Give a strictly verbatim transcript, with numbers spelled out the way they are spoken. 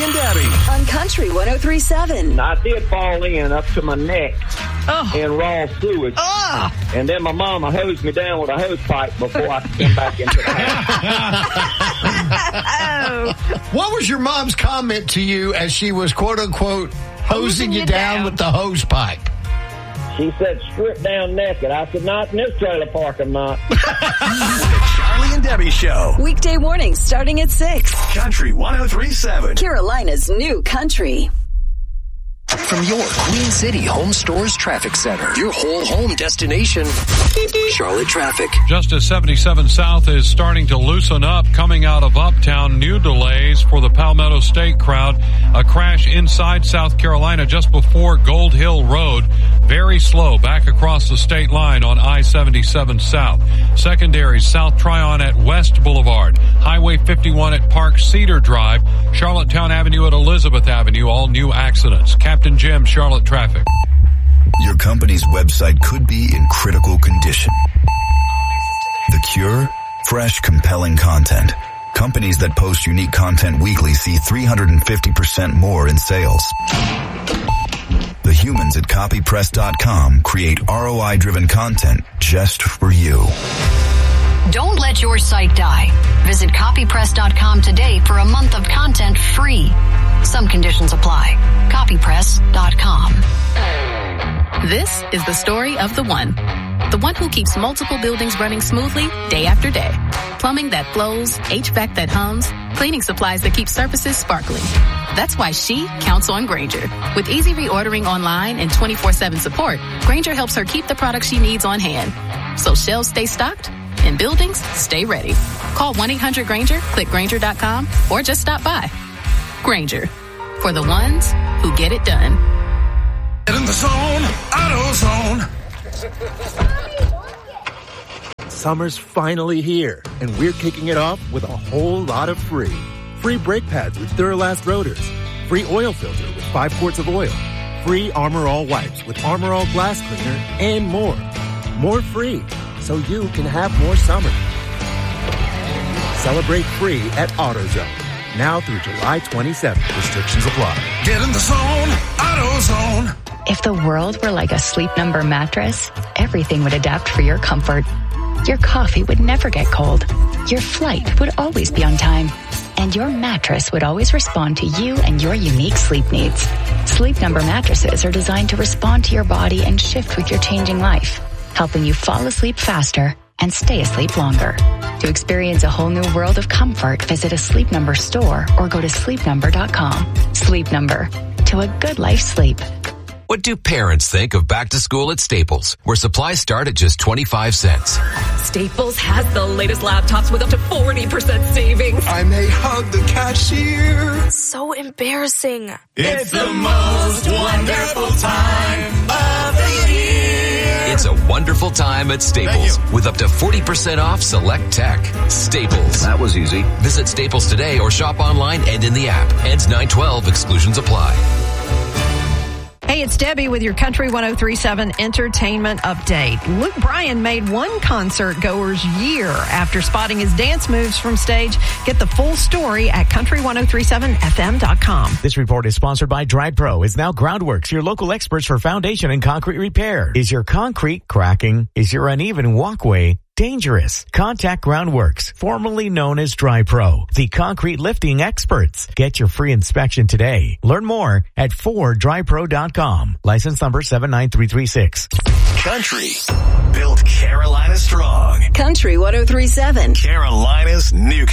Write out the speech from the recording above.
and Debbie. On Country one oh three point seven. I did fall in up to my neck Oh. in raw sewage. Oh. And then my mama hosed me down with a hose pipe before I came back into the house. What was your mom's comment to you as she was, quote unquote, hosing you down with the hose pipe? She said, strip down naked. I said, not in this trailer park, I'm not. The Charlie and Debbie Show. Weekday mornings starting at six. Country one oh three point seven. Carolina's new country. From your Queen City Home Stores Traffic Center, your whole home destination, Charlotte Traffic. Just as seventy-seven South is starting to loosen up, coming out of Uptown, new delays for the Palmetto State crowd. A crash inside South Carolina just before Gold Hill Road. Very slow back across the state line on I seventy-seven South. Secondary, South Tryon at West Boulevard. Highway fifty-one at Park Cedar Drive. Charlottetown Avenue at Elizabeth Avenue. All new accidents. Captain Jim, Charlotte Traffic. Your company's website could be in critical condition. The cure? Fresh, compelling content. Companies that post unique content weekly see three hundred fifty percent more in sales. The humans at copy press dot com create R O I-driven content just for you. Don't let your site die. Visit copy press dot com today for a month of content free. Some conditions apply. copy press dot com. This is the story of the one. The one who keeps multiple buildings running smoothly day after day. Plumbing that flows, H V A C that hums, cleaning supplies that keep surfaces sparkling. That's why she counts on Grainger. With easy reordering online and twenty-four seven support, Grainger helps her keep the products she needs on hand. So shelves stay stocked and buildings stay ready. Call one eight hundred Grainger, click Grainger dot com, or just stop by. Grainger, for the ones who get it done. Get in the zone, AutoZone. Summer's finally here, and we're kicking it off with a whole lot of free. Free brake pads with Duralast rotors. Free oil filter with five quarts of oil. Free Armor All wipes with Armor All glass cleaner, and more. More free, so you can have more summer. Celebrate free at AutoZone. Now through July twenty-seventh. Restrictions apply. Get in the zone, AutoZone. If the world were like a Sleep Number mattress, everything would adapt for your comfort. Your coffee would never get cold. Your flight would always be on time. And your mattress would always respond to you and your unique sleep needs. Sleep Number mattresses are designed to respond to your body and shift with your changing life, helping you fall asleep faster and stay asleep longer. To experience a whole new world of comfort, visit a Sleep Number store or go to sleep number dot com. Sleep Number. To a good life sleep. What do parents think of back to school at Staples, where supplies start at just twenty-five cents? Staples has the latest laptops with up to forty percent savings. I may hug the cashier. So embarrassing. It's the most wonderful time of the year. It's a wonderful time at Staples with up to forty percent off select tech. Staples. That was easy. Visit Staples today or shop online and in the app. Ends nine twelve. Exclusions apply. Hey, it's Debbie with your Country one oh three point seven Entertainment Update. Luke Bryan made one concert goer's year after spotting his dance moves from stage. Get the full story at country one oh three seven f m dot com. This report is sponsored by Drive Pro. Is now Groundworks, your local experts for foundation and concrete repair. Is your concrete cracking? Is your uneven walkway dangerous? Contact Groundworks, formerly known as Dry Pro, the concrete lifting experts. Get your free inspection today. Learn more at four dry pro dot com. License number seven nine three three six. Country. Built Carolina strong. Country one oh three point seven. Carolina's new